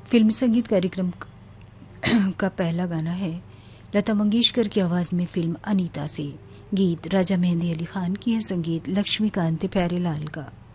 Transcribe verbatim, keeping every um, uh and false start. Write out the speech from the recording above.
फिल्मी संगीत कार्यक्रम का पहला गाना है लता मंगेशकर की आवाज में फिल्म अनीता से। गीत राजा मेहंदी अली खान की है, संगीत लक्ष्मीकांत प्यारेलाल का।